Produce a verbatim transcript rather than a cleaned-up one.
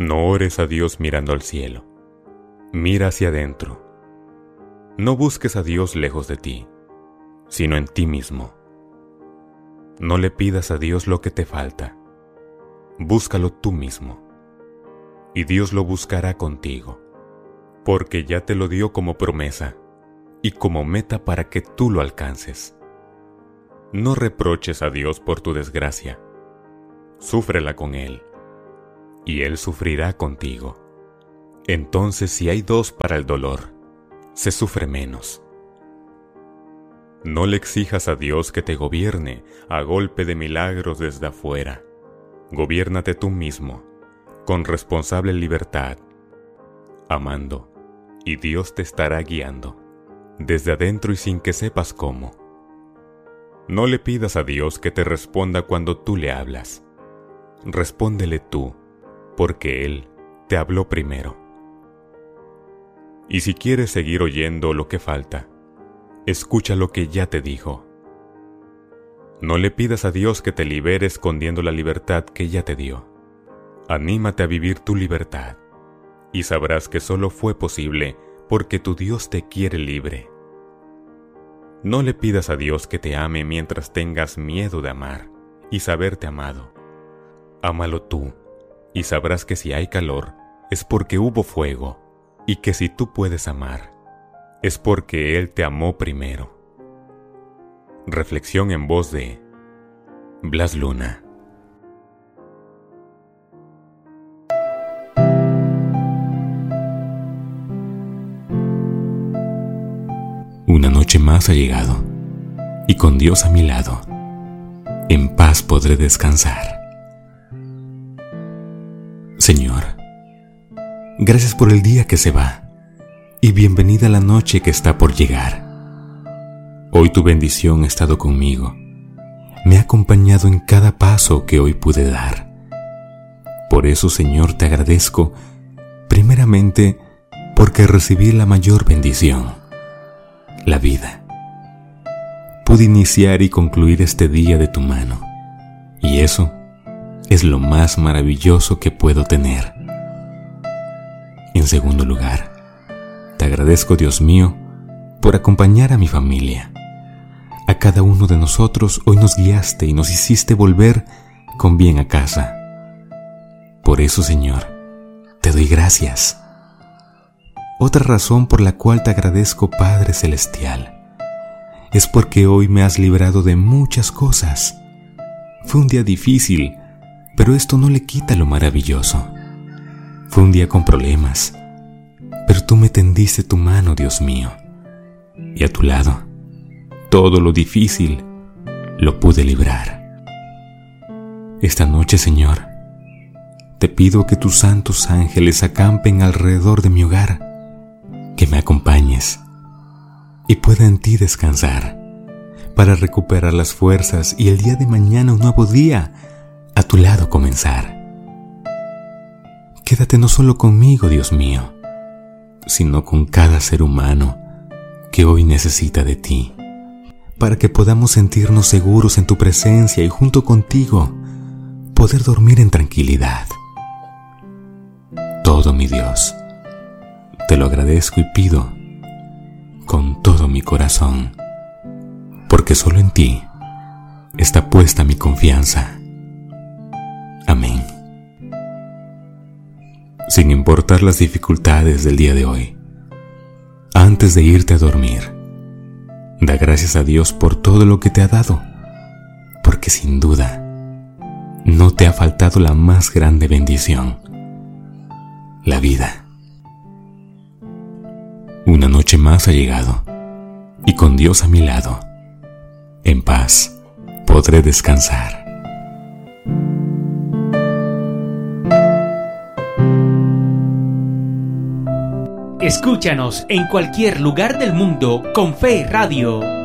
No ores a Dios mirando al cielo. Mira hacia adentro. No busques a Dios lejos de ti, sino en ti mismo. No le pidas a Dios lo que te falta. Búscalo tú mismo. Y Dios lo buscará contigo, porque ya te lo dio como promesa y como meta para que tú lo alcances. No reproches a Dios por tu desgracia. Súfrela con Él, y Él sufrirá contigo. Entonces, si hay dos para el dolor, se sufre menos. No le exijas a Dios que te gobierne a golpe de milagros desde afuera. Gobiérnate tú mismo, con responsable libertad, amando, y Dios te estará guiando, desde adentro y sin que sepas cómo. No le pidas a Dios que te responda cuando tú le hablas. Respóndele tú, porque Él te habló primero. Y si quieres seguir oyendo lo que falta, escucha lo que ya te dijo. No le pidas a Dios que te libere escondiendo la libertad que ya te dio. Anímate a vivir tu libertad, y sabrás que solo fue posible porque tu Dios te quiere libre. No le pidas a Dios que te ame mientras tengas miedo de amar y saberte amado. Ámalo tú, y sabrás que si hay calor, es porque hubo fuego, y que si tú puedes amar, es porque Él te amó primero. Reflexión en voz de Blas Luna. Una noche más ha llegado, y con Dios a mi lado, en paz podré descansar. Señor, gracias por el día que se va, y bienvenida la noche que está por llegar. Hoy tu bendición ha estado conmigo, me ha acompañado en cada paso que hoy pude dar. Por eso, Señor, te agradezco, primeramente, porque recibí la mayor bendición, la vida. Pude iniciar y concluir este día de tu mano, y eso es lo más maravilloso que puedo tener. En segundo lugar, te agradezco, Dios mío, por acompañar a mi familia. A cada uno de nosotros hoy nos guiaste y nos hiciste volver con bien a casa. Por eso, Señor, te doy gracias. Otra razón por la cual te agradezco, Padre Celestial, es porque hoy me has librado de muchas cosas. Fue un día difícil, pero esto no le quita lo maravilloso. Fue un día con problemas, pero tú me tendiste tu mano, Dios mío, y a tu lado, todo lo difícil lo pude librar. Esta noche, Señor, te pido que tus santos ángeles acampen alrededor de mi hogar, que me acompañes y pueda en ti descansar para recuperar las fuerzas y el día de mañana un nuevo día a tu lado comenzar. Quédate no solo conmigo, Dios mío, sino con cada ser humano que hoy necesita de ti, para que podamos sentirnos seguros en tu presencia y junto contigo poder dormir en tranquilidad. Todo, mi Dios, te lo agradezco y pido con todo mi corazón, porque solo en ti está puesta mi confianza. Amén. Sin importar las dificultades del día de hoy, antes de irte a dormir, da gracias a Dios por todo lo que te ha dado, porque sin duda no te ha faltado la más grande bendición, la vida. Una noche más ha llegado, y con Dios a mi lado, en paz podré descansar. Escúchanos en cualquier lugar del mundo con Fe Radio.